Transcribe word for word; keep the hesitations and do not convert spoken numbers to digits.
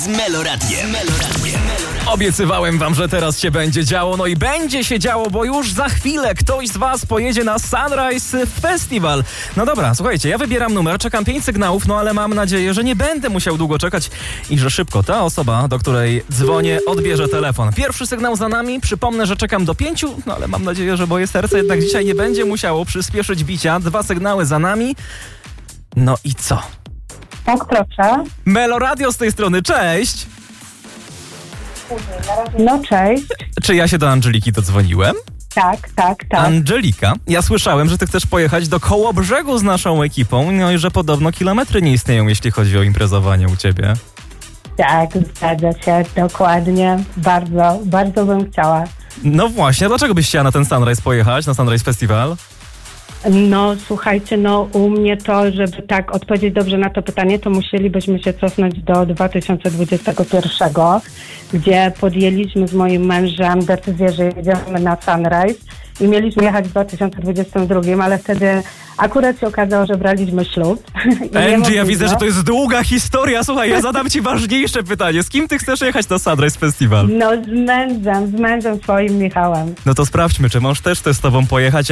z Meloradiem. Meloradiem. Obiecywałem wam, że teraz się będzie działo, no i będzie się działo, bo już za chwilę ktoś z was pojedzie na Sunrise Festival. No dobra, słuchajcie, ja wybieram numer, czekam pięć sygnałów, no ale mam nadzieję, że nie będę musiał długo czekać i że szybko ta osoba, do której dzwonię, odbierze telefon. Pierwszy sygnał za nami, przypomnę, że czekam do pięciu, no ale mam nadzieję, że moje serce jednak dzisiaj nie będzie musiało przyspieszyć bicia. Dwa sygnały za nami. No i co? Tak, proszę. Meloradio z tej strony, cześć! No cześć. Czy ja się do Angeliki dodzwoniłem? Tak, tak, tak. Angelika, ja słyszałem, że ty chcesz pojechać do Kołobrzegu z naszą ekipą, no i że podobno kilometry nie istnieją, jeśli chodzi o imprezowanie u ciebie. Tak, zgadza się, dokładnie. Bardzo, bardzo bym chciała. No właśnie, a dlaczego byś chciała na ten Sunrise pojechać, na Sunrise Festival? No słuchajcie, no u mnie to, żeby tak odpowiedzieć dobrze na to pytanie, to musielibyśmy się cofnąć do dwa tysiące dwudziestego pierwszego, gdzie podjęliśmy z moim mężem decyzję, że jedziemy na Sunrise i mieliśmy jechać w dwa tysiące dwudziestym drugim, ale wtedy akurat się okazało, że braliśmy ślub. Angie, ja widzę, że to jest długa historia. Słuchaj, ja zadam ci ważniejsze pytanie. Z kim ty chcesz jechać na Sunrise Festival? No z mężem, z mężem swoim Michałem. No to sprawdźmy, czy mąż też chce z tobą pojechać.